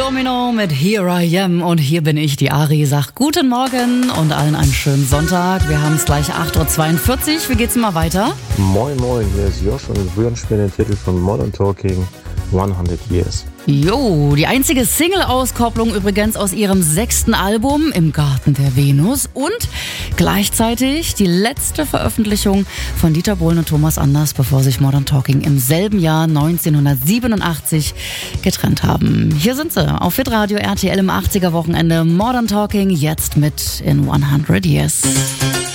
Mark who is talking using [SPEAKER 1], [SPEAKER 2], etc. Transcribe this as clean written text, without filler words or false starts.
[SPEAKER 1] Domino mit Here I Am und hier bin ich, die Ari, sag guten Morgen und allen einen schönen Sonntag. Wir haben es gleich 8.42 Uhr, wie geht's mal weiter?
[SPEAKER 2] Moin moin, hier ist Josh und ich wünsche mir den Titel von Modern Talking 100 Years.
[SPEAKER 1] Jo, die einzige Single-Auskopplung übrigens aus ihrem 6. Album Im Garten der Venus und gleichzeitig die letzte Veröffentlichung von Dieter Bohlen und Thomas Anders, bevor sich Modern Talking im selben Jahr 1987 getrennt haben. Hier sind sie auf Hitradio RTL im 80er Wochenende. Modern Talking jetzt mit In 100 Years.